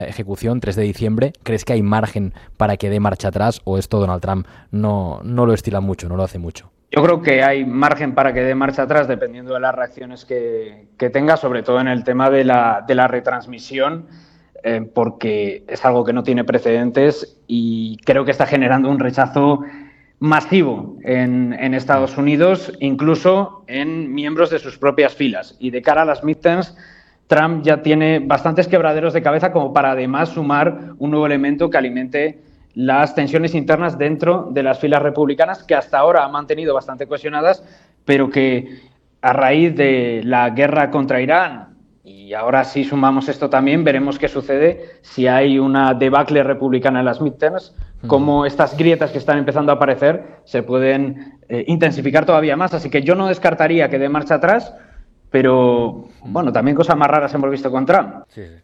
ejecución, 3 de diciembre. ¿Crees que hay margen para que dé marcha atrás o esto Donald Trump no lo estila mucho, no lo hace mucho? Yo creo que hay margen para que dé marcha atrás dependiendo de las reacciones que tenga, sobre todo en el tema de la retransmisión, porque es algo que no tiene precedentes y creo que está generando un rechazo masivo en Estados Unidos, incluso en miembros de sus propias filas. Y de cara a las midterms, Trump ya tiene bastantes quebraderos de cabeza como para además sumar un nuevo elemento que alimente las tensiones internas dentro de las filas republicanas, que hasta ahora ha mantenido bastante cohesionadas, pero que a raíz de la guerra contra Irán, y ahora si sumamos esto también, veremos qué sucede si hay una debacle republicana en las midterms, cómo estas grietas que están empezando a aparecer se pueden intensificar todavía más. Así que yo no descartaría que dé marcha atrás, pero bueno, también cosas más raras hemos visto con Trump. Sí, sí.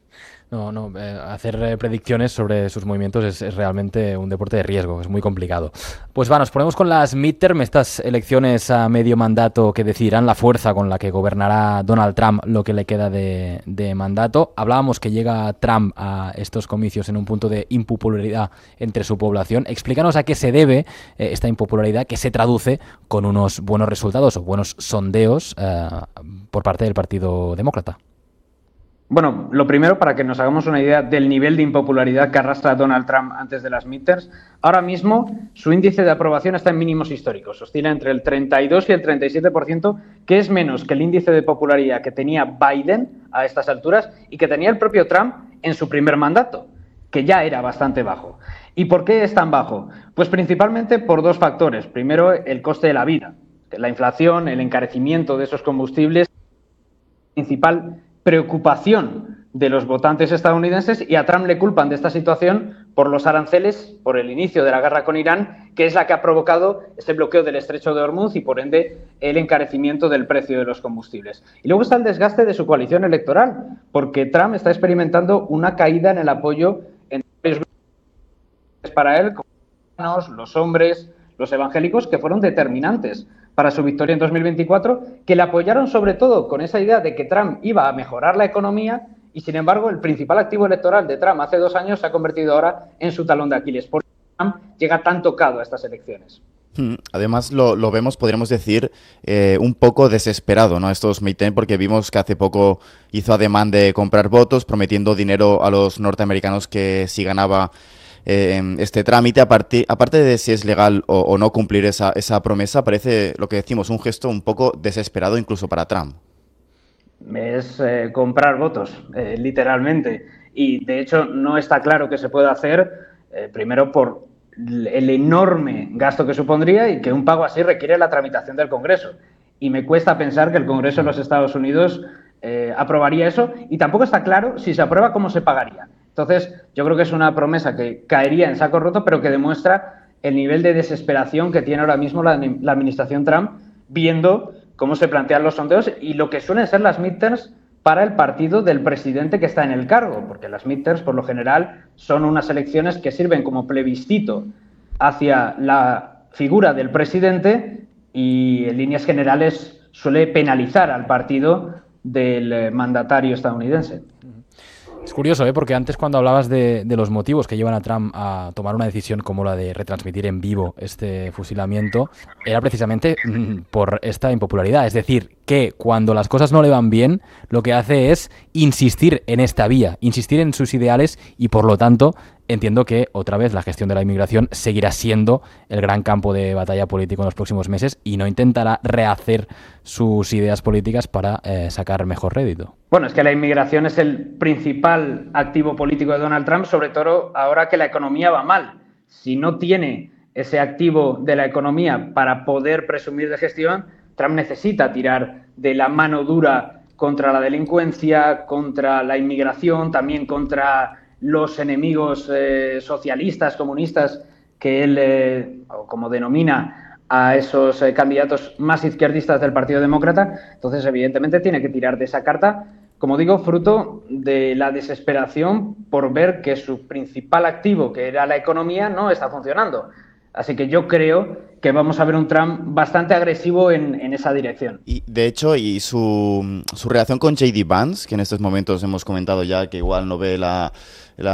Hacer predicciones sobre sus movimientos es realmente un deporte de riesgo, es muy complicado. Pues va, nos ponemos con las midterm, estas elecciones a medio mandato que decidirán la fuerza con la que gobernará Donald Trump lo que le queda de mandato. Hablábamos que llega Trump a estos comicios en un punto de impopularidad entre su población. Explícanos a qué se debe esta impopularidad que se traduce con unos buenos resultados o buenos sondeos por parte del Partido Demócrata. Bueno, lo primero, para que nos hagamos una idea del nivel de impopularidad que arrastra Donald Trump antes de las midterms, ahora mismo su índice de aprobación está en mínimos históricos, oscila entre el 32 y el 37%, que es menos que el índice de popularidad que tenía Biden a estas alturas y que tenía el propio Trump en su primer mandato, que ya era bastante bajo. ¿Y por qué es tan bajo? Pues principalmente por dos factores. Primero, el coste de la vida, la inflación, el encarecimiento de esos combustibles, principal preocupación de los votantes estadounidenses, y a Trump le culpan de esta situación por los aranceles, por el inicio de la guerra con Irán, que es la que ha provocado ese bloqueo del estrecho de Hormuz y, por ende, el encarecimiento del precio de los combustibles. Y luego está el desgaste de su coalición electoral, porque Trump está experimentando una caída en el apoyo en varios grupos para él, como los hombres, los evangélicos, que fueron determinantes para su victoria en 2024, que le apoyaron sobre todo con esa idea de que Trump iba a mejorar la economía, y sin embargo el principal activo electoral de Trump hace 2 años se ha convertido ahora en su talón de Aquiles. Por eso Trump llega tan tocado a estas elecciones. Además lo vemos, podríamos decir, un poco desesperado, ¿no? Estos midterm, porque vimos que hace poco hizo ademán de comprar votos, prometiendo dinero a los norteamericanos que si ganaba este trámite, aparte de si es legal o no cumplir esa promesa, parece, lo que decimos, un gesto un poco desesperado incluso para Trump. Es comprar votos, literalmente. Y de hecho no está claro que se pueda hacer, primero por el enorme gasto que supondría y que un pago así requiere la tramitación del Congreso. Y me cuesta pensar que el Congreso de los Estados Unidos aprobaría eso, y tampoco está claro si se aprueba cómo se pagaría. Entonces, yo creo que es una promesa que caería en saco roto, pero que demuestra el nivel de desesperación que tiene ahora mismo la administración Trump, viendo cómo se plantean los sondeos y lo que suelen ser las midterms para el partido del presidente que está en el cargo, porque las midterms, por lo general, son unas elecciones que sirven como plebiscito hacia la figura del presidente y, en líneas generales, suele penalizar al partido del mandatario estadounidense. Es curioso, porque antes cuando hablabas de los motivos que llevan a Trump a tomar una decisión como la de retransmitir en vivo este fusilamiento, era precisamente por esta impopularidad. Es decir, que cuando las cosas no le van bien, lo que hace es insistir en esta vía, insistir en sus ideales, y por lo tanto entiendo que otra vez la gestión de la inmigración seguirá siendo el gran campo de batalla político en los próximos meses, y no intentará rehacer sus ideas políticas para sacar mejor rédito. Bueno, es que la inmigración es el principal activo político de Donald Trump, sobre todo ahora que la economía va mal. Si no tiene ese activo de la economía para poder presumir de gestión, Trump necesita tirar de la mano dura contra la delincuencia, contra la inmigración, también contra los enemigos socialistas, comunistas, que él, como denomina a esos candidatos más izquierdistas del Partido Demócrata. Entonces, evidentemente, tiene que tirar de esa carta, como digo, fruto de la desesperación por ver que su principal activo, que era la economía, no está funcionando. Así que yo creo que vamos a ver un Trump bastante agresivo en esa dirección. Y de hecho, y su relación con J.D. Vance, que en estos momentos hemos comentado ya que igual no ve la